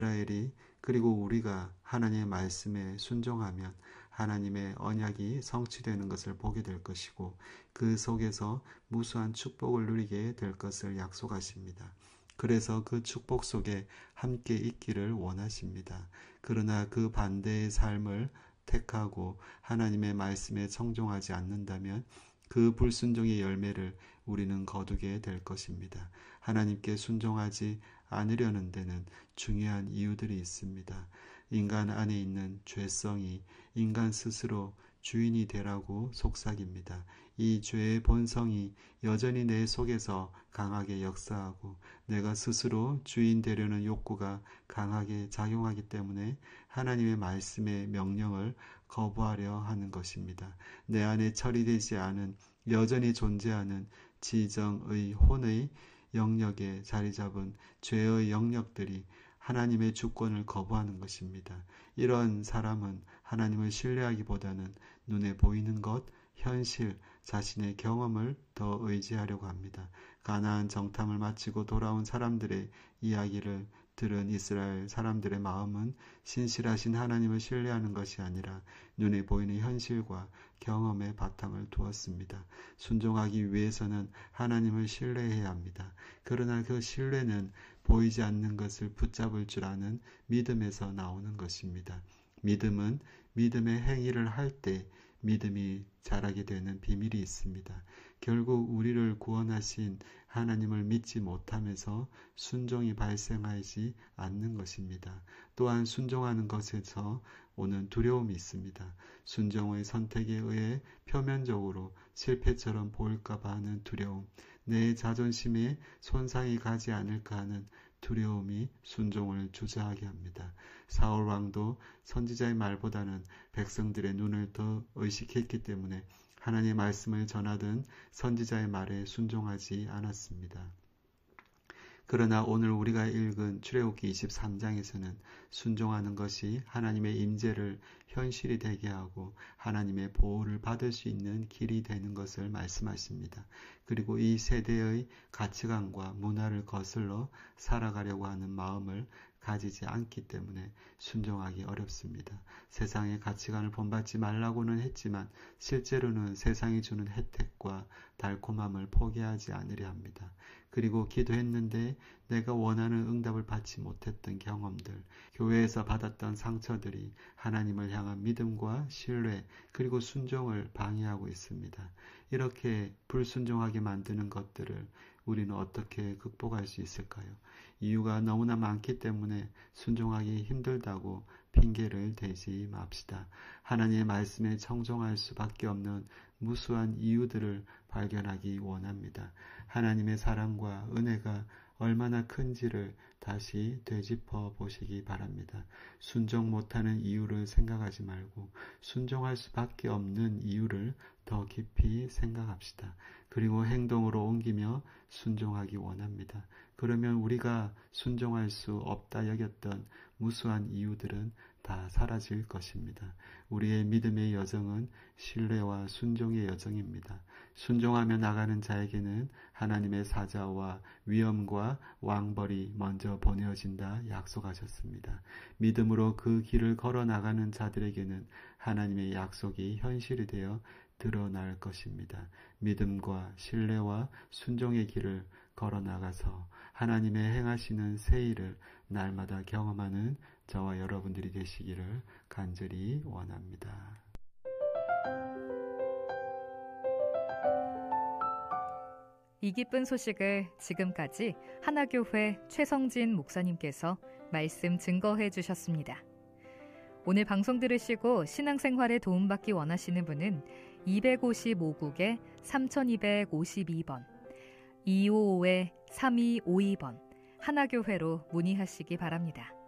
이스라엘이 그리고 우리가 하나님의 말씀에 순종하면 하나님의 언약이 성취되는 것을 보게 될 것이고 그 속에서 무수한 축복을 누리게 될 것을 약속하십니다. 그래서 그 축복 속에 함께 있기를 원하십니다. 그러나 그 반대의 삶을 택하고 하나님의 말씀에 청종하지 않는다면 그 불순종의 열매를 우리는 거두게 될 것입니다. 하나님께 순종하지 않으려는 데는 중요한 이유들이 있습니다. 인간 안에 있는 죄성이 인간 스스로 주인이 되라고 속삭입니다. 이 죄의 본성이 여전히 내 속에서 강하게 역사하고 내가 스스로 주인 되려는 욕구가 강하게 작용하기 때문에 하나님의 말씀의 명령을 거부하려 하는 것입니다. 내 안에 처리되지 않은 여전히 존재하는 지정의 혼의 영역에 자리 잡은 죄의 영역들이 하나님의 주권을 거부하는 것입니다. 이런 사람은 하나님을 신뢰하기보다는 눈에 보이는 것, 현실, 자신의 경험을 더 의지하려고 합니다. 가나안 정탐을 마치고 돌아온 사람들의 이야기를 들은 이스라엘 사람들의 마음은 신실하신 하나님을 신뢰하는 것이 아니라 눈에 보이는 현실과 경험에 바탕을 두었습니다. 순종하기 위해서는 하나님을 신뢰해야 합니다. 그러나 그 신뢰는 보이지 않는 것을 붙잡을 줄 아는 믿음에서 나오는 것입니다. 믿음은 믿음의 행위를 할 때 믿음이 자라게 되는 비밀이 있습니다. 결국 우리를 구원하신 하나님을 믿지 못하면서 순종이 발생하지 않는 것입니다. 또한 순종하는 것에서 오는 두려움이 있습니다. 순종의 선택에 의해 표면적으로 실패처럼 보일까 봐 하는 두려움, 내 자존심에 손상이 가지 않을까 하는 두려움이 순종을 주저하게 합니다. 사울 왕도 선지자의 말보다는 백성들의 눈을 더 의식했기 때문에 하나님의 말씀을 전하던 선지자의 말에 순종하지 않았습니다. 그러나 오늘 우리가 읽은 출애굽기 23장에서는 순종하는 것이 하나님의 임재를 현실이 되게 하고 하나님의 보호를 받을 수 있는 길이 되는 것을 말씀하십니다. 그리고 이 세대의 가치관과 문화를 거슬러 살아가려고 하는 마음을 가지지 않기 때문에 순종하기 어렵습니다. 세상의 가치관을 본받지 말라고는 했지만 실제로는 세상이 주는 혜택과 달콤함을 포기하지 않으려 합니다. 그리고 기도했는데 내가 원하는 응답을 받지 못했던 경험들, 교회에서 받았던 상처들이 하나님을 향한 믿음과 신뢰 그리고 순종을 방해하고 있습니다. 이렇게 불순종하게 만드는 것들을 우리는 어떻게 극복할 수 있을까요? 이유가 너무나 많기 때문에 순종하기 힘들다고 핑계를 대지 맙시다. 하나님의 말씀에 청종할 수밖에 없는 무수한 이유들을 발견하기 원합니다. 하나님의 사랑과 은혜가 얼마나 큰지를 다시 되짚어 보시기 바랍니다. 순종 못하는 이유를 생각하지 말고 순종할 수밖에 없는 이유를 더 깊이 생각합시다. 그리고 행동으로 옮기며 순종하기 원합니다. 그러면 우리가 순종할 수 없다 여겼던 무수한 이유들은 다 사라질 것입니다. 우리의 믿음의 여정은 신뢰와 순종의 여정입니다. 순종하며 나가는 자에게는 하나님의 사자와 위엄과 왕벌이 먼저 보내어진다 약속하셨습니다. 믿음으로 그 길을 걸어 나가는 자들에게는 하나님의 약속이 현실이 되어 드러날 것입니다. 믿음과 신뢰와 순종의 길을 걸어 나가서 하나님의 행하시는 새 일을 날마다 경험하는 저와 여러분들이 되시기를 간절히 원합니다. 이 기쁜 소식을 지금까지 하나교회 최성진 목사님께서 말씀 증거해 주셨습니다. 오늘 방송 들으시고 신앙생활에 도움받기 원하시는 분은 255국에 3252번 255-3252번 하나교회로 문의하시기 바랍니다.